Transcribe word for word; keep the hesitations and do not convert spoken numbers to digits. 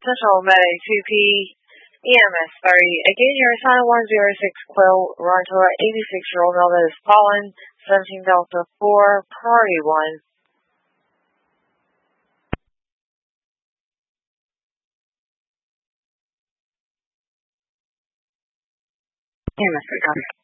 Central Medic two P, E M S thirty. Again, your assignment one zero six Quill, run to our eighty-six year old male that is fallen, seventeen Delta four, priority one. E M S thirty, copy.